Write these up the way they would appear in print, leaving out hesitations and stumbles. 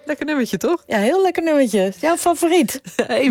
Lekker nummertje, toch? Ja, heel lekker nummertje. Jouw favoriet?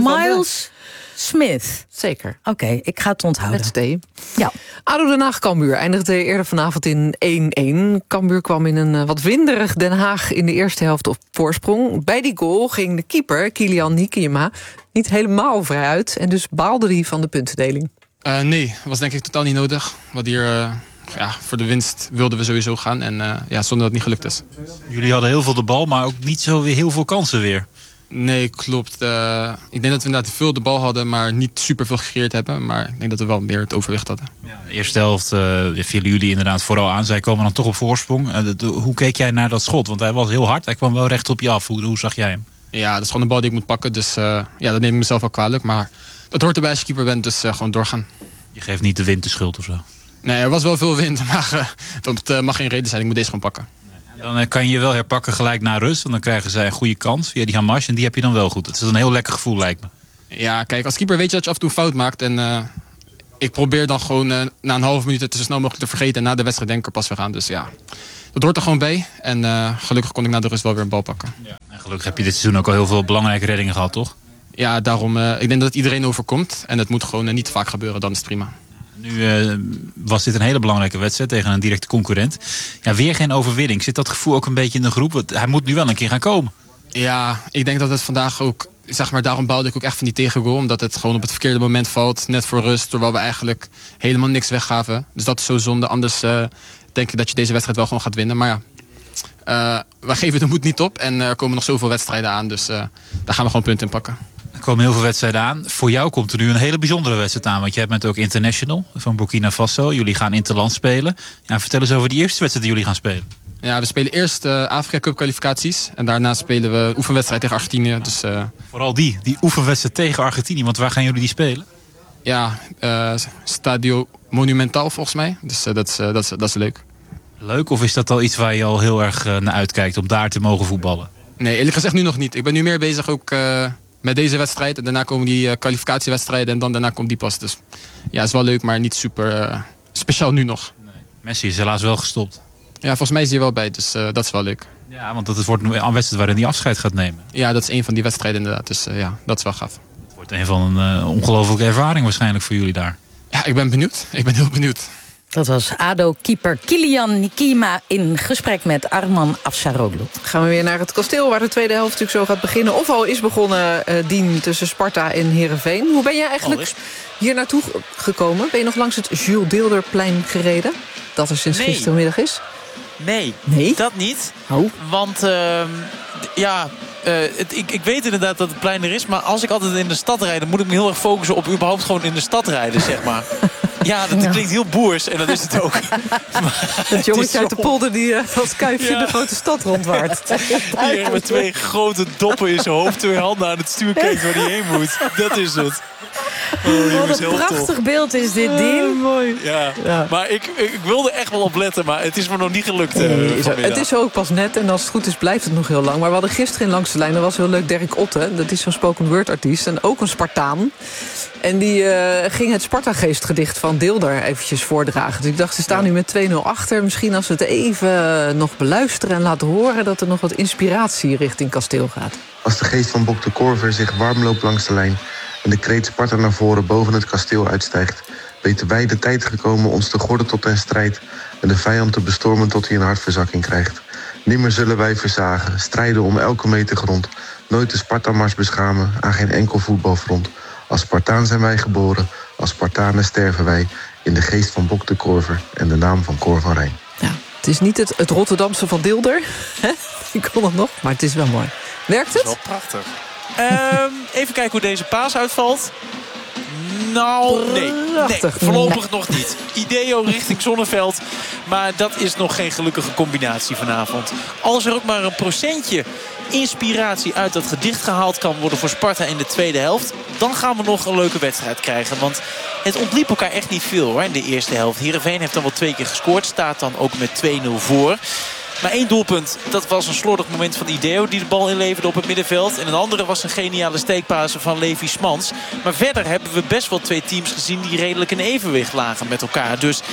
Miles Smith. Zeker. Oké, ik ga het onthouden. Met thee. Ja. ADO Den Haag Cambuur eindigde eerder vanavond in 1-1. Cambuur kwam in een wat winderig Den Haag in de eerste helft op voorsprong. Bij die goal ging de keeper, Kylian Hiekema, niet helemaal vrij uit. En dus baalde hij van de puntendeling. Nee, was denk ik totaal niet nodig. Want hier voor de winst wilden we sowieso gaan. En zonder dat het niet gelukt is. Jullie hadden heel veel de bal, maar ook niet zo weer heel veel kansen weer. Nee, klopt. Ik denk dat we inderdaad veel de bal hadden, maar niet super veel gecreëerd hebben. Maar ik denk dat we wel meer het overwicht hadden. Ja, de eerste helft vielen jullie inderdaad vooral aan. Zij komen dan toch op voorsprong. Hoe keek jij naar dat schot? Want hij was heel hard. Hij kwam wel recht op je af. Hoe zag jij hem? Ja, dat is gewoon een bal die ik moet pakken. Dus dat neem ik mezelf wel kwalijk. Maar dat hoort erbij als je keeper bent, dus gewoon doorgaan. Je geeft niet de wind de schuld of zo? Nee, er was wel veel wind, maar dat mag geen reden zijn. Ik moet deze gewoon pakken. Dan kan je je wel herpakken gelijk naar rust. Want dan krijgen zij een goede kans via die Hamas. En die heb je dan wel goed. Het is een heel lekker gevoel, lijkt me. Ja, kijk, als keeper weet je dat je af en toe fout maakt. En ik probeer dan gewoon na een half minuut het zo snel mogelijk te vergeten. En na de wedstrijd denk ik er pas weer aan. Dus ja, dat hoort er gewoon bij. En gelukkig kon ik na de rust wel weer een bal pakken. Ja. En gelukkig heb je dit seizoen ook al heel veel belangrijke reddingen gehad, toch? Ja, daarom. Ik denk dat het iedereen overkomt. En het moet gewoon niet te vaak gebeuren, dan is het prima. Nu was dit een hele belangrijke wedstrijd tegen een directe concurrent. Ja, weer geen overwinning. Zit dat gevoel ook een beetje in de groep? Want hij moet nu wel een keer gaan komen. Ja, ik denk dat het vandaag ook... Zeg maar, daarom bouwde ik ook echt van die tegengoal. Omdat het gewoon op het verkeerde moment valt. Net voor rust, terwijl we eigenlijk helemaal niks weggaven. Dus dat is zo zonde. Anders denk ik dat je deze wedstrijd wel gewoon gaat winnen. Maar ja, wij geven de moed niet op. En er komen nog zoveel wedstrijden aan. Dus daar gaan we gewoon punten in pakken. Er komen heel veel wedstrijden aan. Voor jou komt er nu een hele bijzondere wedstrijd aan. Want jij bent ook international van Burkina Faso. Jullie gaan interland spelen. Ja, vertel eens over die eerste wedstrijd die jullie gaan spelen. Ja, we spelen eerst Afrika Cup kwalificaties. En daarna spelen we oefenwedstrijd tegen Argentinië. Dus, vooral die oefenwedstrijd tegen Argentinië. Want waar gaan jullie die spelen? Ja, Stadio Monumental volgens mij. Dus dat is leuk. Leuk, of is dat al iets waar je al heel erg naar uitkijkt om daar te mogen voetballen? Nee, eerlijk gezegd nu nog niet. Ik ben nu meer bezig ook met deze wedstrijd. En daarna komen die kwalificatiewedstrijden en dan daarna komt die pas. Dus ja, is wel leuk, maar niet super speciaal nu nog. Nee. Messi is helaas wel gestopt. Ja, volgens mij is hij er wel bij, dus dat is wel leuk. Ja, want dat wordt een wedstrijd waarin hij afscheid gaat nemen. Ja, dat is een van die wedstrijden inderdaad. Dus ja, dat is wel gaaf. Het wordt een van een ongelofelijke ervaring waarschijnlijk voor jullie daar. Ja, ik ben benieuwd. Ik ben heel benieuwd. Dat was ADO-keeper Kylian Hiekema in gesprek met Arman Afsaroglu. Gaan we weer naar het kasteel waar de tweede helft natuurlijk zo gaat beginnen. Of al is begonnen, Dien, tussen Sparta en Heerenveen. Hoe ben jij eigenlijk hier naartoe gekomen? Ben je nog langs het Jules Deelderplein gereden? Dat er sinds gistermiddag is? Nee, dat niet. Oh. Want ik weet inderdaad dat het plein er is. Maar als ik altijd in de stad rijd, dan moet ik me heel erg focussen op überhaupt gewoon in de stad rijden, zeg maar. Ja, dat klinkt heel boers en dat is het ook. Het jongetje uit de polder die als kuifje in de grote stad rondwaart. Hier met twee grote doppen in zijn hoofd, 2 handen aan het stuur kijkt waar hij heen moet. Dat is het. Wat een prachtig beeld is dit, Dien. Mooi. Ja. Maar ik wilde echt wel op letten, maar het is me nog niet gelukt. Het is ook pas net en als het goed is blijft het nog heel lang. Maar we hadden gisteren in Langs de Lijn, dat was heel leuk, Dirk Otte. Dat is zo'n spoken word artiest en ook een Spartaan. En die ging het Sparta-geestgedicht van Deelder eventjes voordragen. Dus ik dacht, ze staan nu met 2-0 achter. Misschien als we het even nog beluisteren en laten horen, dat er nog wat inspiratie richting kasteel gaat. Als de geest van Bok de Korver zich warm loopt langs de lijn en de kreet Sparta naar voren boven het kasteel uitstijgt, weten wij de tijd gekomen ons te gorden tot den strijd en de vijand te bestormen tot hij een hartverzakking krijgt. Nimmer zullen wij versagen, strijden om elke meter grond, nooit de Sparta-mars beschamen aan geen enkel voetbalfront. Als Spartaan zijn wij geboren, als Spartanen sterven wij in de geest van Bok de Korver en de naam van Cor van Rijn. Ja, het is niet het Rotterdamse van Deelder, die kon het nog, maar het is wel mooi. Werkt het? Dat is wel prachtig. Even kijken hoe deze paas uitvalt. Nou, nee, voorlopig nog niet. Ideo richting Zonneveld. Maar dat is nog geen gelukkige combinatie vanavond. Als er ook maar een procentje inspiratie uit dat gedicht gehaald kan worden voor Sparta in de tweede helft, dan gaan we nog een leuke wedstrijd krijgen. Want het ontliep elkaar echt niet veel hoor in de eerste helft. Heerenveen heeft dan wel 2 keer gescoord. Staat dan ook met 2-0 voor. Maar 1 doelpunt, dat was een slordig moment van Ideo die de bal inleverde op het middenveld. En een andere was een geniale steekpaase van Levi Smans. Maar verder hebben we best wel 2 teams gezien die redelijk in evenwicht lagen met elkaar. Dus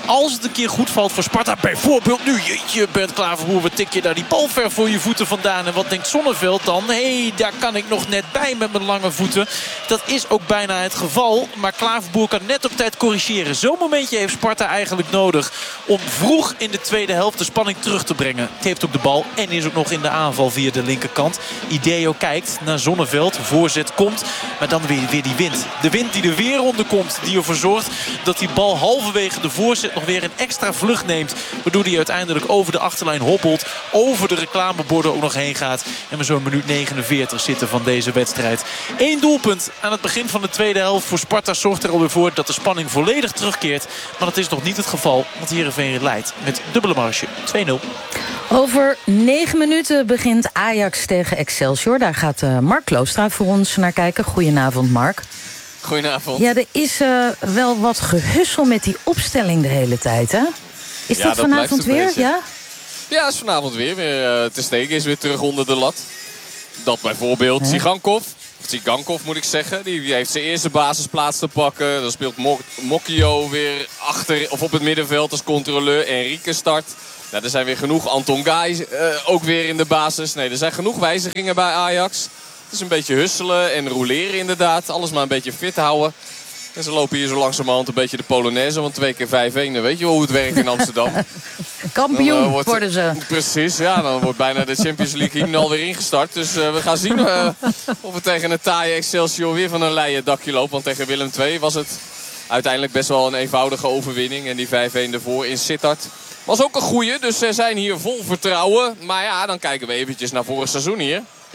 als het een keer goed valt voor Sparta, bijvoorbeeld nu, jeetje Bernd Klaverboer, wat tik je daar die bal ver voor je voeten vandaan. En wat denkt Zonneveld dan? Daar kan ik nog net bij met mijn lange voeten. Dat is ook bijna het geval. Maar Klaverboer kan net op tijd corrigeren. Zo'n momentje heeft Sparta eigenlijk nodig om vroeg in de tweede helft de spanning terug te brengen. Het heeft ook de bal en is ook nog in de aanval via de linkerkant. Ideo kijkt naar Zonneveld. Voorzet komt, maar dan weer die wind. De wind die er weer onder komt, die ervoor zorgt dat die bal halverwege de voorzet nog weer een extra vlucht neemt. Waardoor hij uiteindelijk over de achterlijn hoppelt. Over de reclameborden ook nog heen gaat. En we zo'n minuut 49 zitten van deze wedstrijd. 1 doelpunt aan het begin van de tweede helft voor Sparta zorgt er alweer voor dat de spanning volledig terugkeert. Maar dat is nog niet het geval, want Heerenveen leidt met dubbele marge 2-0. Over 9 minuten begint Ajax tegen Excelsior. Daar gaat Mark Kloostra voor ons naar kijken. Goedenavond, Mark. Goedenavond. Ja, er is wel wat gehussel met die opstelling de hele tijd, hè? Is dat vanavond weer? Ja? Ja, is vanavond weer. Ter Stegen is weer terug onder de lat. Dat bijvoorbeeld Tsigankov moet ik zeggen. Die heeft zijn eerste basisplaats te pakken. Dan speelt Mokio weer achter of op het middenveld als controleur. Enrique start. Nou, er zijn weer genoeg. Anton Gaay ook weer in de basis. Nee, er zijn genoeg wijzigingen bij Ajax. Het is een beetje husselen en roleren inderdaad. Alles maar een beetje fit houden. En ze lopen hier zo langzamerhand een beetje de Polonaise. Want 2 keer 5-1, dan weet je wel hoe het werkt in Amsterdam. Kampioen worden ze. Precies, ja. Dan wordt bijna de Champions League hymne alweer ingestart. Dus we gaan zien of we tegen een taaie Excelsior weer van een leien dakje lopen. Want tegen Willem II was het uiteindelijk best wel een eenvoudige overwinning. En die 5-1 ervoor in Sittard was ook een goeie. Dus ze zijn hier vol vertrouwen. Maar ja, dan kijken we eventjes naar vorig seizoen hier. 1-2.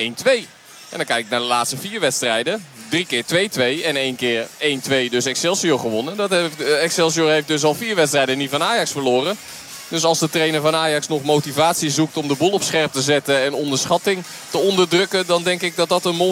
En dan kijk ik naar de laatste 4 wedstrijden. 3 keer 2-2 en 1 keer 1-2. Dus Excelsior gewonnen. Excelsior heeft dus al 4 wedstrijden niet van Ajax verloren. Dus als de trainer van Ajax nog motivatie zoekt om de boel op scherp te zetten en onderschatting te onderdrukken, dan denk ik dat dat een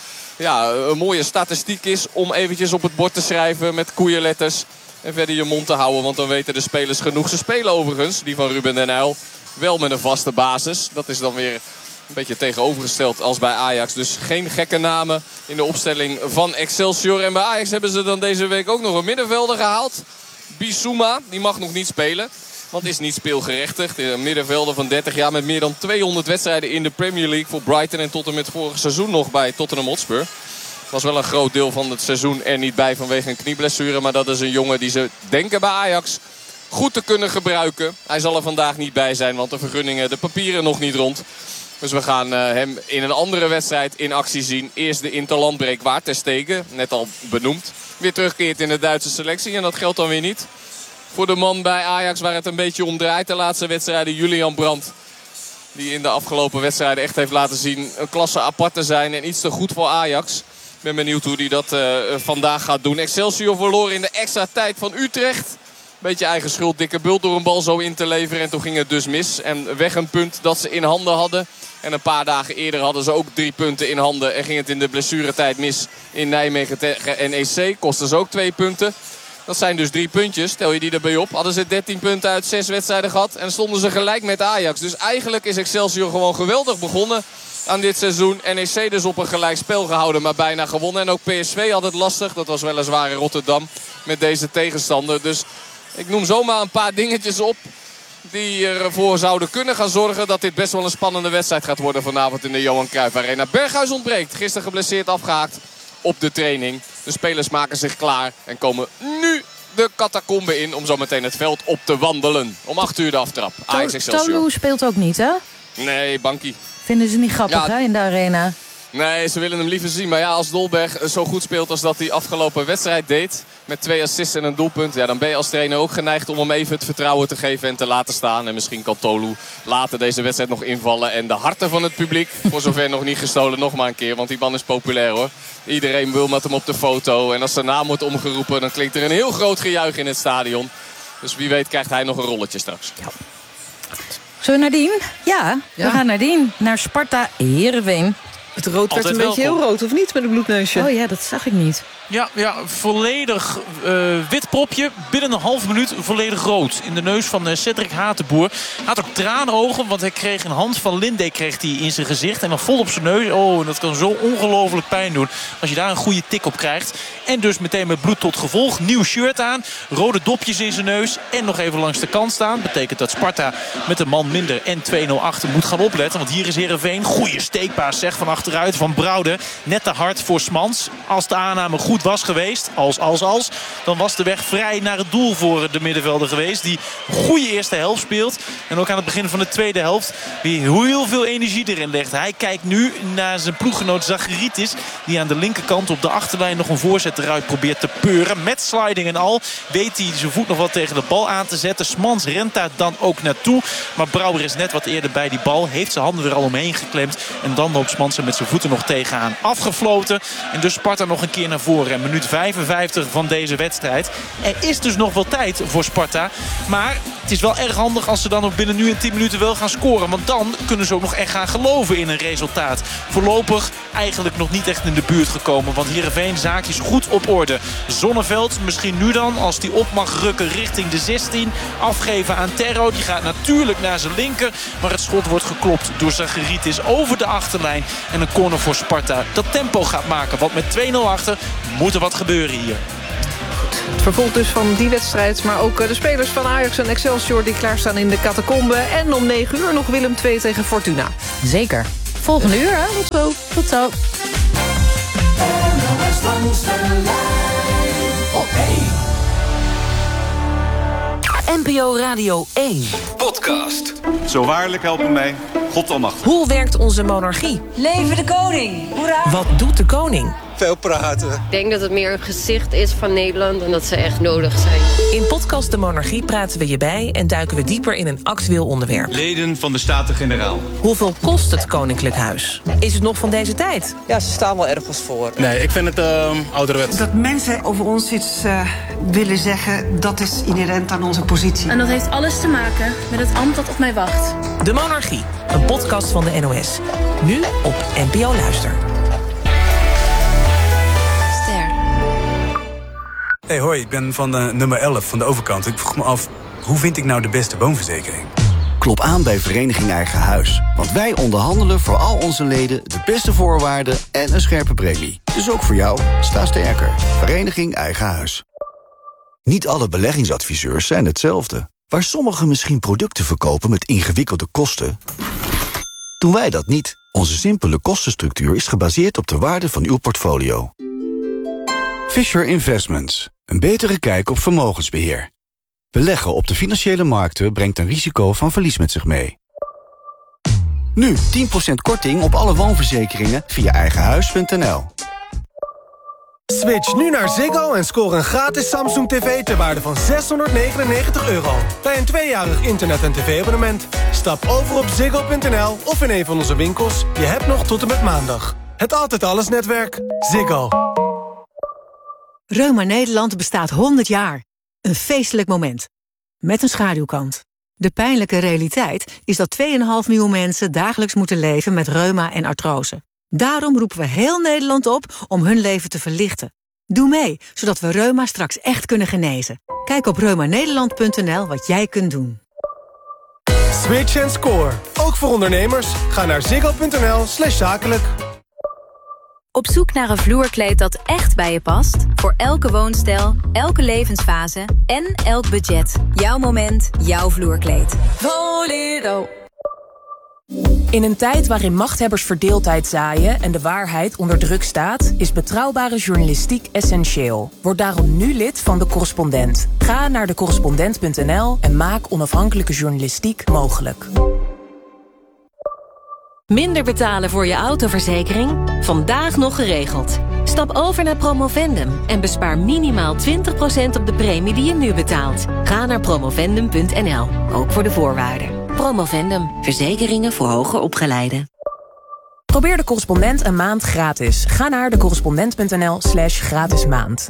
mooie statistiek is om eventjes op het bord te schrijven met koeienletters. En verder je mond te houden, want dan weten de spelers genoeg. Ze spelen overigens, die van Ruben den Uyl, wel met een vaste basis. Dat is dan weer een beetje tegenovergesteld als bij Ajax. Dus geen gekke namen in de opstelling van Excelsior. En bij Ajax hebben ze dan deze week ook nog een middenvelder gehaald. Bissouma, die mag nog niet spelen. Want is niet speelgerechtigd. Een middenvelder van 30 jaar met meer dan 200 wedstrijden in de Premier League voor Brighton. En tot en met vorig seizoen nog bij Tottenham Hotspur. Was wel een groot deel van het seizoen er niet bij vanwege een knieblessure. Maar dat is een jongen die ze denken bij Ajax goed te kunnen gebruiken. Hij zal er vandaag niet bij zijn, want de vergunningen, de papieren nog niet rond. Dus we gaan hem in een andere wedstrijd in actie zien. Eerst de interlandbreek waar Ter Stegen, net al benoemd, weer terugkeert in de Duitse selectie. En dat geldt dan weer niet voor de man bij Ajax waar het een beetje om draait. De laatste wedstrijden, Julian Brandt. Die in de afgelopen wedstrijden echt heeft laten zien een klasse apart te zijn. En iets te goed voor Ajax. Ik ben benieuwd hoe hij dat vandaag gaat doen. Excelsior verloor in de extra tijd van Utrecht. Beetje eigen schuld, dikke bult door een bal zo in te leveren. En toen ging het dus mis. En weg een punt dat ze in handen hadden. En een paar dagen eerder hadden ze ook 3 punten in handen. En ging het in de blessuretijd mis in Nijmegen tegen NEC. Kostte ze ook 2 punten. Dat zijn dus 3 puntjes. Stel je die erbij op. Hadden ze 13 punten uit 6 wedstrijden gehad. En stonden ze gelijk met Ajax. Dus eigenlijk is Excelsior gewoon geweldig begonnen aan dit seizoen. NEC dus op een gelijk spel gehouden, maar bijna gewonnen. En ook PSV had het lastig. Dat was weliswaar in Rotterdam met deze tegenstander. Dus ik noem zomaar een paar dingetjes op die ervoor zouden kunnen gaan zorgen dat dit best wel een spannende wedstrijd gaat worden vanavond in de Johan Cruijff Arena. Berghuis ontbreekt. Gisteren geblesseerd afgehaakt op de training. De spelers maken zich klaar en komen nu de catacombe in om zo meteen het veld op te wandelen. Om 8 uur de aftrap. Ajax Excelsior. Tolu speelt ook niet, hè? Nee, Bankie. Vinden ze niet grappig, hè, in de arena? Nee, ze willen hem liever zien. Maar ja, als Dolberg zo goed speelt als dat hij afgelopen wedstrijd deed, met 2 assists en een doelpunt, ja, dan ben je als trainer ook geneigd om hem even het vertrouwen te geven en te laten staan. En misschien kan Tolu later deze wedstrijd nog invallen. En de harten van het publiek, voor zover nog niet gestolen, nog maar een keer. Want die man is populair, hoor. Iedereen wil met hem op de foto. En als zijn naam wordt omgeroepen, dan klinkt er een heel groot gejuich in het stadion. Dus wie weet krijgt hij nog een rolletje straks. Ja. Zullen we naar Dien? Ja, we gaan naar Dien. Naar Sparta Heerenveen. Het rood werd een beetje welkom. heel rood, of niet, met een bloedneusje? Oh ja, dat zag ik niet. Ja, volledig wit propje. Binnen een half minuut volledig rood. In de neus van Cedric Hatenboer. Hij had ook traanogen, want hij kreeg een hand van Linde in zijn gezicht. En dan vol op zijn neus. Oh, en dat kan zo ongelooflijk pijn doen als je daar een goede tik op krijgt. En dus meteen met bloed tot gevolg. Nieuw shirt aan, rode dopjes in zijn neus. En nog even langs de kant staan. Betekent dat Sparta met een man minder en 2-0 achter moet gaan opletten. Want hier is Heerenveen. Goeie steekpaas zeg van achteruit van Brouwde. Net te hard voor Smans. Als de aanname goed was geweest, dan was de weg vrij naar het doel voor de middenvelder geweest. Die een goede eerste helft speelt. En ook aan het begin van de tweede helft weer heel veel energie erin legt. Hij kijkt nu naar zijn ploeggenoot Zacharitis. Die aan de linkerkant op de achterlijn nog een voorzet eruit probeert te peuren. Met sliding en al weet hij zijn voet nog wat tegen de bal aan te zetten. Smans rent daar dan ook naartoe. Maar Brouwer is net wat eerder bij die bal. Heeft zijn handen er al omheen geklemd. En dan loopt Smans er met zijn voeten nog tegenaan. Afgefloten. En dus Sparta nog een keer naar voren. En minuut 55 van deze wedstrijd. Er is dus nog wel tijd voor Sparta. Maar het is wel erg handig als ze dan ook binnen nu en 10 minuten wel gaan scoren. Want dan kunnen ze ook nog echt gaan geloven in een resultaat. Voorlopig eigenlijk nog niet echt in de buurt gekomen. Want Heerenveen zaakjes goed op orde. Zonneveld misschien nu dan, als die op mag rukken richting de 16. Afgeven aan Terro. Die gaat natuurlijk naar zijn linker. Maar het schot wordt geklopt door Zacharitis over de achterlijn. En een corner voor Sparta dat tempo gaat maken. Want met 2-0 achter moet er wat gebeuren hier. Het vervolg dus van die wedstrijd, maar ook de spelers van Ajax en Excelsior die klaarstaan in de catacombe. En om 9 uur nog Willem II tegen Fortuna. Zeker. Volgende uur, hè? Tot zo. Tot zo. NPO Radio 1. Podcast. Zo waarlijk helpen mij, God almachtig. Hoe werkt onze monarchie? Leven de koning! Hoera! Wat doet de koning? Veel praten. Ik denk dat het meer een gezicht is van Nederland en dat ze echt nodig zijn. In podcast De Monarchie praten we je bij en duiken we dieper in een actueel onderwerp. Leden van de Staten-Generaal. Hoeveel kost het Koninklijk Huis? Is het nog van deze tijd? Ja, ze staan wel ergens voor. Nee, ik vind het ouderwets. Dat mensen over ons iets willen zeggen, dat is inherent aan onze positie. En dat heeft alles te maken met het ambt dat op mij wacht. De Monarchie, een podcast van de NOS. Nu op NPO Luister. Hey, hoi, ik ben van nummer 11 van de overkant. Ik vroeg me af, hoe vind ik nou de beste woonverzekering? Klop aan bij Vereniging Eigen Huis. Want wij onderhandelen voor al onze leden de beste voorwaarden en een scherpe premie. Dus ook voor jou, sta sterker. Vereniging Eigen Huis. Niet alle beleggingsadviseurs zijn hetzelfde. Waar sommigen misschien producten verkopen met ingewikkelde kosten, doen wij dat niet. Onze simpele kostenstructuur is gebaseerd op de waarde van uw portfolio. Fisher Investments. Een betere kijk op vermogensbeheer. Beleggen op de financiële markten brengt een risico van verlies met zich mee. Nu 10% korting op alle woonverzekeringen via eigenhuis.nl. Switch nu naar Ziggo en score een gratis Samsung TV ter waarde van €699. Bij een 2-jarig internet- en tv-abonnement. Stap over op ziggo.nl of in een van onze winkels. Je hebt nog tot en met maandag. Het Altijd Alles netwerk. Ziggo. Reuma Nederland bestaat 100 jaar. Een feestelijk moment. Met een schaduwkant. De pijnlijke realiteit is dat 2,5 miljoen mensen dagelijks moeten leven met reuma en artrose. Daarom roepen we heel Nederland op om hun leven te verlichten. Doe mee, zodat we reuma straks echt kunnen genezen. Kijk op reumanederland.nl wat jij kunt doen. Switch en score. Ook voor ondernemers. Ga naar ziggo.nl/zakelijk. Op zoek naar een vloerkleed dat echt bij je past? Voor elke woonstijl, elke levensfase en elk budget. Jouw moment, jouw vloerkleed. Volero. In een tijd waarin machthebbers verdeeldheid zaaien en de waarheid onder druk staat, is betrouwbare journalistiek essentieel. Word daarom nu lid van De Correspondent. Ga naar decorrespondent.nl en maak onafhankelijke journalistiek mogelijk. Minder betalen voor je autoverzekering? Vandaag nog geregeld. Stap over naar Promovendum en bespaar minimaal 20% op de premie die je nu betaalt. Ga naar promovendum.nl, ook voor de voorwaarden. Promovendum, verzekeringen voor hoger opgeleiden. Probeer De Correspondent een maand gratis. Ga naar decorrespondent.nl/gratis maand.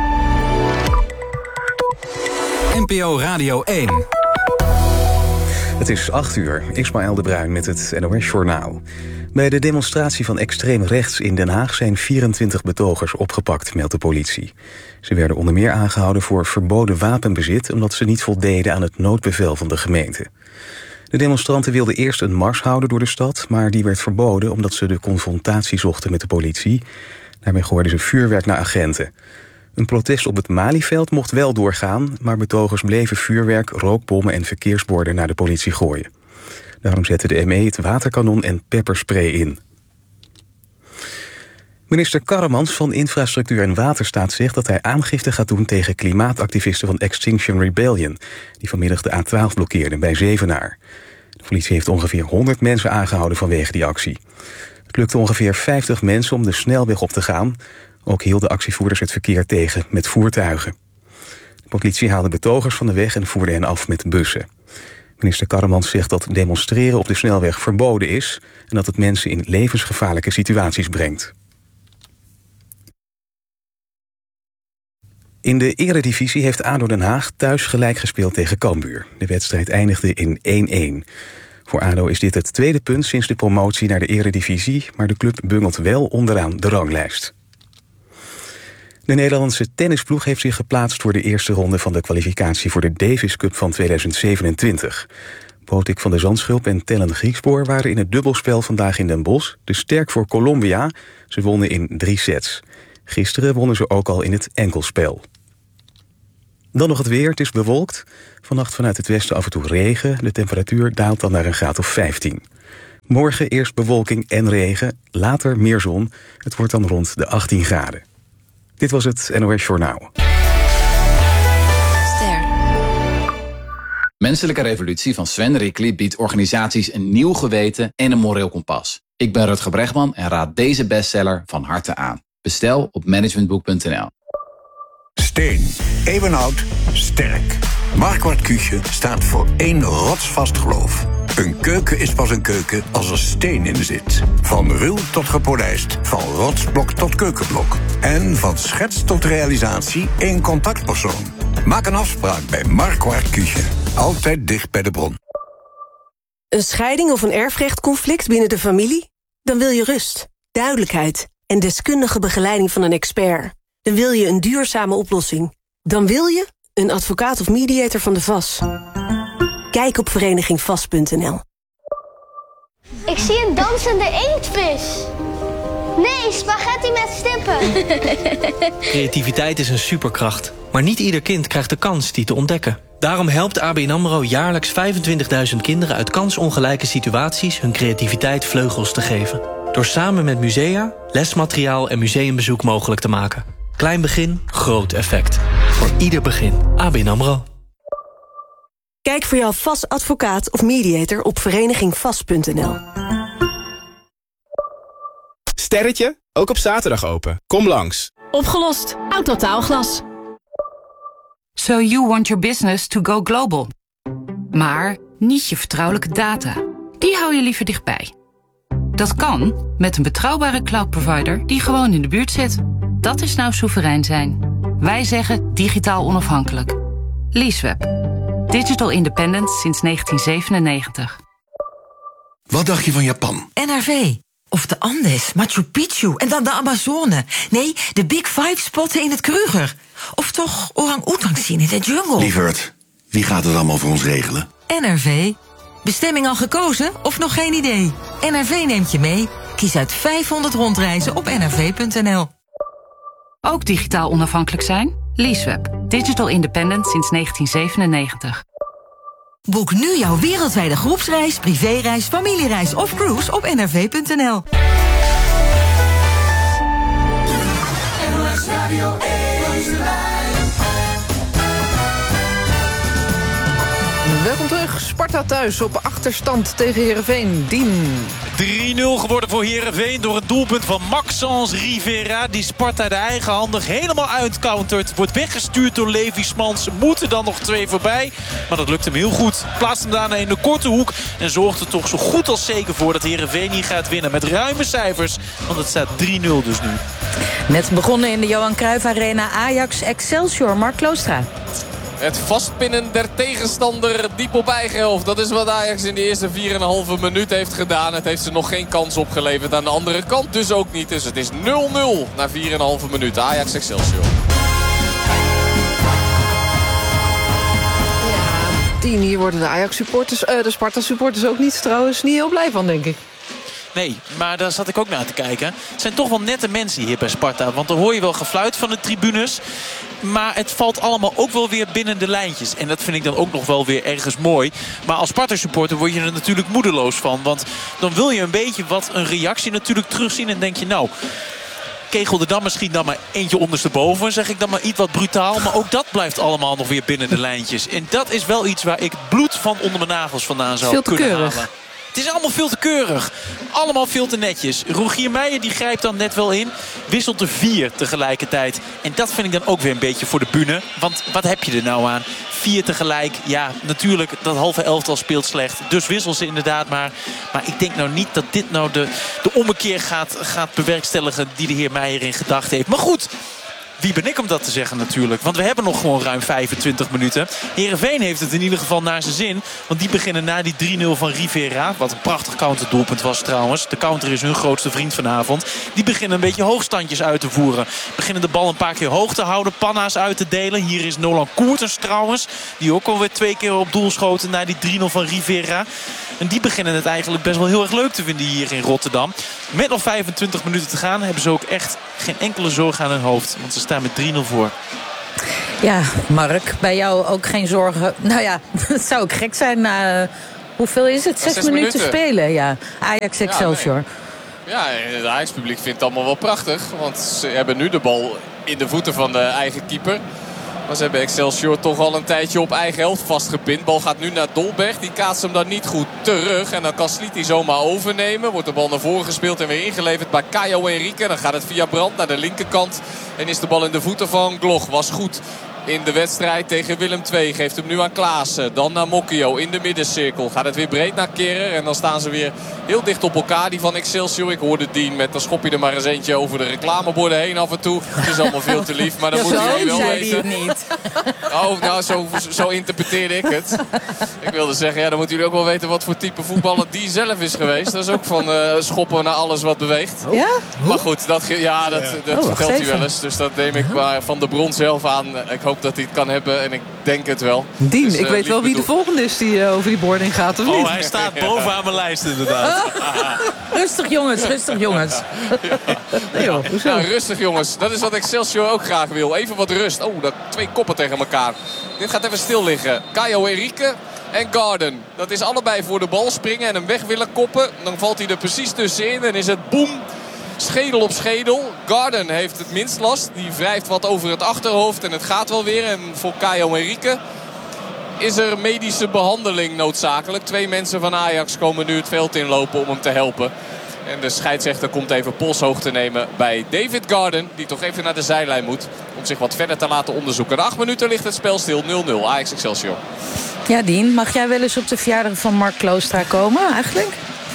NPO Radio 1. Het is 8:00. Ismaël de Bruin met het NOS-journaal. Bij de demonstratie van extreem rechts in Den Haag zijn 24 betogers opgepakt, meldt de politie. Ze werden onder meer aangehouden voor verboden wapenbezit, omdat ze niet voldeden aan het noodbevel van de gemeente. De demonstranten wilden eerst een mars houden door de stad, maar die werd verboden omdat ze de confrontatie zochten met de politie. Daarmee gooiden ze vuurwerk naar agenten. Een protest op het Malieveld mocht wel doorgaan, maar betogers bleven vuurwerk, rookbommen en verkeersborden naar de politie gooien. Daarom zette de ME het waterkanon en pepperspray in. Minister Karremans van Infrastructuur en Waterstaat zegt dat hij aangifte gaat doen tegen klimaatactivisten van Extinction Rebellion, die vanmiddag de A12 blokkeerden bij Zevenaar. De politie heeft ongeveer 100 mensen aangehouden vanwege die actie. Het lukte ongeveer 50 mensen om de snelweg op te gaan. Ook hielden actievoerders het verkeer tegen met voertuigen. De politie haalde betogers van de weg en voerde hen af met bussen. Minister Karremans zegt dat demonstreren op de snelweg verboden is en dat het mensen in levensgevaarlijke situaties brengt. In de Eredivisie heeft ADO Den Haag thuis gelijk gespeeld tegen Cambuur. De wedstrijd eindigde in 1-1. Voor ADO is dit het tweede punt sinds de promotie naar de Eredivisie, maar de club bungelt wel onderaan de ranglijst. De Nederlandse tennisploeg heeft zich geplaatst voor de eerste ronde van de kwalificatie voor de Davis Cup van 2027. Botik van de Zandschulp en Tellen Griekspoor waren in het dubbelspel vandaag in Den Bosch te sterk voor Colombia. Ze wonnen in 3 sets. Gisteren wonnen ze ook al in het enkelspel. Dan nog het weer, het is bewolkt. Vannacht vanuit het westen af en toe regen. De temperatuur daalt dan naar een graad of 15. Morgen eerst bewolking en regen, later meer zon. Het wordt dan rond de 18 graden. Dit was het NOS Journaal. Menselijke Revolutie van Sven Rickly biedt organisaties een nieuw geweten en een moreel kompas. Ik ben Rutger Bregman en raad deze bestseller van harte aan. Bestel op managementboek.nl. Steen, eeuwenoud, sterk. Marquardt Küche staat voor één rotsvast geloof. Een keuken is pas een keuken als er steen in zit. Van ruw tot gepolijst, van rotsblok tot keukenblok. En van schets tot realisatie één contactpersoon. Maak een afspraak bij Marquardt Küche. Altijd dicht bij de bron. Een scheiding of een erfrechtconflict binnen de familie? Dan wil je rust, duidelijkheid en deskundige begeleiding van een expert. Dan wil je een duurzame oplossing. Dan wil je een advocaat of mediator van de VAS. Kijk op verenigingvas.nl. Ik zie een dansende inktvis. Nee, spaghetti met stippen. Creativiteit is een superkracht. Maar niet ieder kind krijgt de kans die te ontdekken. Daarom helpt ABN AMRO jaarlijks 25.000 kinderen uit kansongelijke situaties hun creativiteit vleugels te geven. Door samen met musea, lesmateriaal en museumbezoek mogelijk te maken. Klein begin, groot effect. Voor ieder begin. ABN AMRO. Kijk voor jouw VAS advocaat of mediator op verenigingvas.nl. Sterretje, ook op zaterdag open. Kom langs. Opgelost. Autotaalglas. So you want your business to go global. Maar niet je vertrouwelijke data. Die hou je liever dichtbij. Dat kan met een betrouwbare cloudprovider die gewoon in de buurt zit. Dat is nou soeverein zijn. Wij zeggen digitaal onafhankelijk. Leaseweb. Digital independent sinds 1997. Wat dacht je van Japan? NRV. Of de Andes, Machu Picchu en dan de Amazone. Nee, de Big Five spotten in het Kruger. Of toch orang-oetang zien in de jungle. Lieverd, wie gaat het allemaal voor ons regelen? NRV. Bestemming al gekozen of nog geen idee? NRV neemt je mee. Kies uit 500 rondreizen op nrv.nl. Ook digitaal onafhankelijk zijn? Leaseweb. Digital independent sinds 1997. Boek nu jouw wereldwijde groepsreis, privéreis, familiereis of cruise op nrv.nl. Welkom terug. Sparta thuis op achterstand tegen Heerenveen. Dien. 3-0 geworden voor Heerenveen door het doelpunt van Maxence Rivera. Die Sparta de eigenhandig helemaal uitcountert. Wordt weggestuurd door Levi Smans. Moeten dan nog 2 voorbij. Maar dat lukt hem heel goed. Plaatst hem daarna in de korte hoek. En zorgt er toch zo goed als zeker voor dat Heerenveen hier gaat winnen. Met ruime cijfers. Want het staat 3-0 dus nu. Net begonnen in de Johan Cruijff Arena Ajax Excelsior. Mark Kloostra. Het vastpinnen der tegenstander diep op eigen helft. Dat is wat Ajax in de eerste 4,5 minuut heeft gedaan. Het heeft ze nog geen kans opgeleverd. Aan de andere kant dus ook niet. Dus het is 0-0 na 4,5 minuut. Ajax Excelsior. Hier worden de Ajax-supporters, de Sparta-supporters ook niet heel blij van, denk ik. Nee, maar daar zat ik ook naar te kijken. Het zijn toch wel nette mensen hier bij Sparta. Want dan hoor je wel gefluit van de tribunes. Maar het valt allemaal ook wel weer binnen de lijntjes. En dat vind ik dan ook nog wel weer ergens mooi. Maar als Sparta-supporter word je er natuurlijk moedeloos van. Want dan wil je een beetje een reactie natuurlijk terugzien. En denk je, nou, kegel er dan misschien dan maar eentje ondersteboven. Zeg ik dan maar iets wat brutaal. Maar ook dat blijft allemaal nog weer binnen de lijntjes. En dat is wel iets waar ik bloed van onder mijn nagels vandaan zou kunnen halen. Het is allemaal veel te keurig. Allemaal veel te netjes. Rogier Meijer die grijpt dan net wel in. Wisselt er 4 tegelijkertijd. En dat vind ik dan ook weer een beetje voor de bühne. Want wat heb je er nou aan? 4 tegelijk. Ja, natuurlijk, dat halve elftal speelt slecht. Dus wissel ze inderdaad maar. Maar ik denk nou niet dat dit nou de ommekeer gaat bewerkstelligen die de heer Meijer in gedachten heeft. Maar goed, wie ben ik om dat te zeggen natuurlijk? Want we hebben nog gewoon ruim 25 minuten. Heerenveen heeft het in ieder geval naar zijn zin. Want die beginnen na die 3-0 van Rivera. Wat een prachtig counterdoelpunt was trouwens. De counter is hun grootste vriend vanavond. Die beginnen een beetje hoogstandjes uit te voeren. Beginnen de bal een paar keer hoog te houden. Panna's uit te delen. Hier is Nolan Koertens trouwens. Die ook alweer 2 keer op doel schoten na die 3-0 van Rivera. En die beginnen het eigenlijk best wel heel erg leuk te vinden hier in Rotterdam. Met nog 25 minuten te gaan hebben ze ook echt geen enkele zorg aan hun hoofd. Want ze staan met 3-0 voor. Ja, Mark, bij jou ook geen zorgen. Nou ja, het zou ook gek zijn na, hoeveel is het? 6 minuten spelen, ja. Ajax Excelsior. Ja, het Ajax-publiek vindt het allemaal wel prachtig. Want ze hebben nu de bal in de voeten van de eigen keeper. Maar ze hebben Excelsior toch al een tijdje op eigen helft vastgepind. Bal gaat nu naar Dolberg. Die kaatst hem dan niet goed terug. En dan kan Sliti zomaar overnemen. Wordt de bal naar voren gespeeld en weer ingeleverd bij Caio Henrique. Dan gaat het via Brandt naar de linkerkant. En is de bal in de voeten van Gloch. Was goed in de wedstrijd tegen Willem II. Geeft hem nu aan Klaassen. Dan naar Mokio in de middencirkel. Gaat het weer breed naar Kerrer. En dan staan ze weer heel dicht op elkaar. Die van Excelsior. Ik hoorde Dien met dan schop je er maar eens eentje over de reclameborden heen af en toe. Het is allemaal veel te lief. Maar dan moeten jullie wel weten. Niet. Oh, nou zo interpreteerde ik het. Ik wilde zeggen, ja, dan moeten jullie ook wel weten wat voor type voetballer die zelf is geweest. Dat is ook van schoppen naar alles wat beweegt. Ja? Maar goed, dat vertelt hij wel eens. Dus dat neem ik maar van de bron zelf aan. Ik hoop dat hij het kan hebben en ik denk het wel. Dien, dus, ik weet wel wie de volgende is die over die boarding gaat, of niet? Oh, hij staat bovenaan mijn lijst inderdaad. Rustig jongens, rustig jongens. Nee, joh, nou, rustig jongens. Dat is wat Excelsior ook graag wil. Even wat rust. Oh, dat 2 koppen tegen elkaar. Dit gaat even stil liggen. Caio Henrique en Garden. Dat is allebei voor de bal springen en hem weg willen koppen. Dan valt hij er precies tussenin en is het boem. Schedel op schedel. Garden heeft het minst last. Die wrijft wat over het achterhoofd en het gaat wel weer. En voor Caio Henrique is er medische behandeling noodzakelijk. 2 mensen van Ajax komen nu het veld inlopen om hem te helpen. En de scheidsrechter komt even polshoogte nemen bij David Garden. Die toch even naar de zijlijn moet. Om zich wat verder te laten onderzoeken. Na 8 minuten ligt het spel stil. 0-0 Ajax Excelsior. Ja, Dien, mag jij wel eens op de verjaardag van Mark Kloostra komen eigenlijk?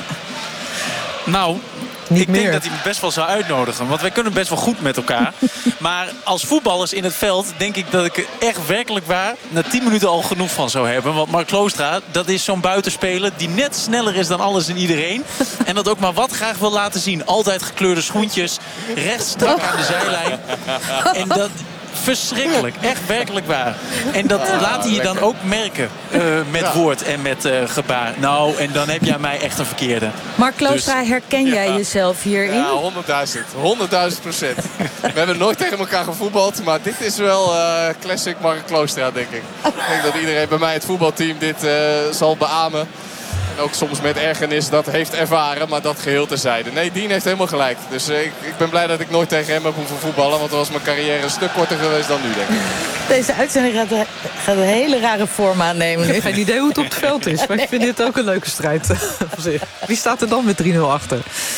Nou, ik denk dat hij me best wel zou uitnodigen. Want wij kunnen best wel goed met elkaar. Maar als voetballers in het veld denk ik dat ik er echt werkelijk waar na 10 minuten al genoeg van zou hebben. Want Mark Kloostra, dat is zo'n buitenspeler die net sneller is dan alles en iedereen. En dat ook maar wat graag wil laten zien. Altijd gekleurde schoentjes, rechts strak aan de zijlijn. En dat... Verschrikkelijk, echt werkelijk waar. En dat laat hij je dan ook merken met woord en met gebaar. Nou, en dan heb jij mij echt een verkeerde. Mark Kloostra, herken jij jezelf hierin? Ja, 100.000%. We hebben nooit tegen elkaar gevoetbald, maar dit is wel classic Mark Kloostra, denk ik. Ik denk dat iedereen bij mij het voetbalteam dit zal beamen. En ook soms met ergernis dat heeft ervaren, maar dat geheel terzijde. Nee, Dien heeft helemaal gelijk. Dus ik ben blij dat ik nooit tegen hem heb hoeven voetballen. Want dan was mijn carrière een stuk korter geweest dan nu, denk ik. Deze uitzending gaat een hele rare vorm aannemen. Ik heb geen idee hoe het op het veld is. Maar ik vind dit ook een leuke strijd voor zich. Wie staat er dan met 3-0 achter?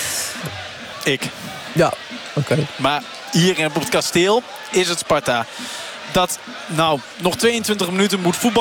Ik. Ja, oké. Maar hier op het kasteel is het Sparta. Dat nog 22 minuten moet voetballen.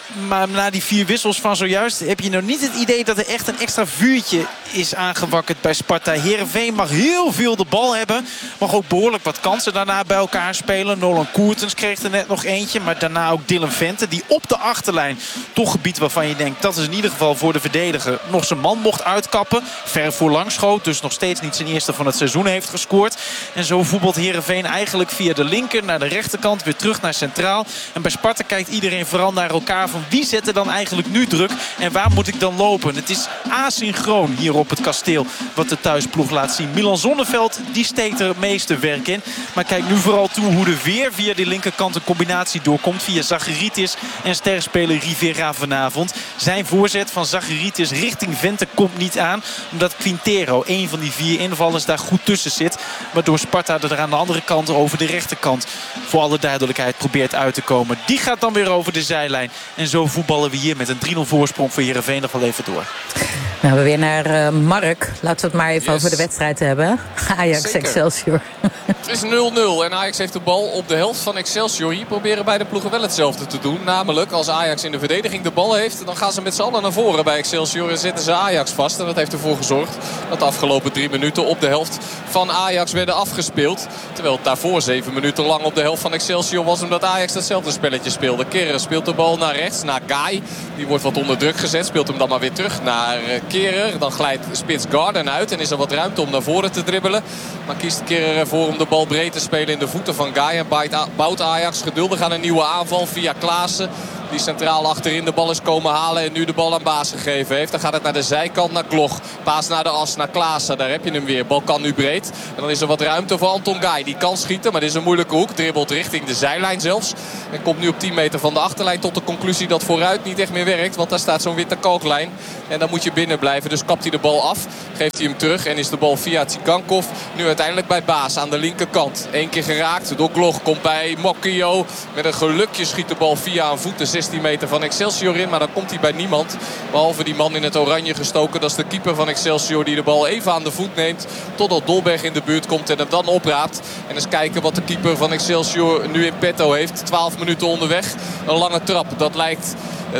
Maar na die 4 wissels van zojuist heb je nou niet het idee dat er echt een extra vuurtje is aangewakkerd bij Sparta. Heerenveen mag heel veel de bal hebben. Mag ook behoorlijk wat kansen daarna bij elkaar spelen. Nolan Koertens kreeg er net nog eentje. Maar daarna ook Dylan Vente die op de achterlijn, toch gebied waarvan je denkt dat is in ieder geval voor de verdediger, nog zijn man mocht uitkappen. Ver voorlangs schoot, dus nog steeds niet zijn eerste van het seizoen heeft gescoord. En zo voetbalt Heerenveen eigenlijk via de linker naar de rechterkant weer terug naar centraal. En bij Sparta kijkt iedereen vooral naar elkaar van wie zet er dan eigenlijk nu druk en waar moet ik dan lopen. Het is asynchroon hier op het Kasteel wat de thuisploeg laat zien. Milan Zonneveld die steekt er het meeste werk in. Maar kijk nu vooral toe hoe er weer via die linkerkant een combinatie doorkomt. Via Zacharitis en sterspeler Rivera vanavond. Zijn voorzet van Zacharitis richting Vente komt niet aan. Omdat Quintero, een van die 4 invallers, daar goed tussen zit. Waardoor Sparta er aan de andere kant over de rechterkant voor alle duidelijkheid probeert uit te komen. Die gaat dan weer over de zijlijn. En zo voetballen we hier met een 3-0 voorsprong voor Heerenveen nog wel even door. Nou, we weer naar Mark. Laten we het maar even over de wedstrijd hebben. Ajax Excelsior. Het is 0-0 en Ajax heeft de bal op de helft van Excelsior. Hier proberen beide ploegen wel hetzelfde te doen. Namelijk, als Ajax in de verdediging de bal heeft, dan gaan ze met z'n allen naar voren bij Excelsior en zetten ze Ajax vast. En dat heeft ervoor gezorgd dat de afgelopen 3 minuten op de helft van Ajax werden afgespeeld. Terwijl het daarvoor 7 minuten lang op de helft van Excelsior was, omdat Ajax datzelfde spelletje speelde. Keren speelt de bal naar rechts, naar Guy. Die wordt wat onder druk gezet, speelt hem dan maar weer terug naar Keren. Dan glijdt spits Garden uit en is er wat ruimte om naar voren te dribbelen. Maar kiest Keren ervoor om de bal breed te spelen in de voeten van Guy. En bouwt Ajax geduldig aan een nieuwe aanval via Klaassen. Die centraal achterin de bal is komen halen en nu de bal aan Baas gegeven heeft. Dan gaat het naar de zijkant, naar Gloch. Paas naar de as, naar Klaassen. Daar heb je hem weer. Bal kan nu breed. En dan is er wat ruimte voor Anton Guy. Die kan schieten, maar dit is een moeilijke hoek. Dribbelt richting de zijlijn zelfs. En komt nu op 10 meter van de achterlijn tot de conclusie dat vooruit niet echt meer werkt. Want daar staat zo'n witte kalklijn. En dan moet je binnen blijven. Dus kapt hij de bal af. Geeft hij hem terug. En is de bal via Tsikankov nu uiteindelijk bij Baas aan de linkerkant. 1 keer geraakt door Gloch. Komt bij Mokio. Met een gelukje schiet de bal via een voet de 16 meter van Excelsior in. Maar dan komt hij bij niemand. Behalve die man in het oranje gestoken. Dat is de keeper van Excelsior die de bal even aan de voet neemt. Totdat Dolberg in de buurt komt en hem dan opraapt. En eens kijken wat de keeper van Excelsior nu in petto heeft. 12 minuten onderweg. Een lange trap. Dat lijkt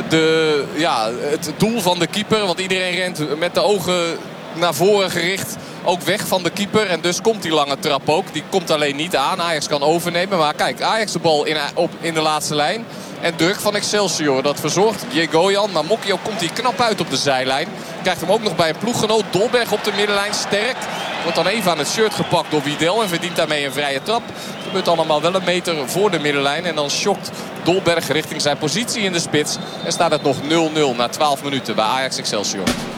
het doel van de keeper. Want iedereen rent met de ogen naar voren gericht. Ook weg van de keeper. En dus komt die lange trap ook. Die komt alleen niet aan. Ajax kan overnemen. Maar kijk, Ajax de bal in de laatste lijn. En druk van Excelsior. Dat verzorgt Jegoyan. Maar Mokio komt hier knap uit op de zijlijn. Krijgt hem ook nog bij een ploeggenoot. Dolberg op de middenlijn. Sterk. Wordt dan even aan het shirt gepakt door Widel. En verdient daarmee een vrije trap. Het gebeurt allemaal wel een meter voor de middenlijn. En dan schokt Dolberg richting zijn positie in de spits. En staat het nog 0-0 na 12 minuten bij Ajax Excelsior.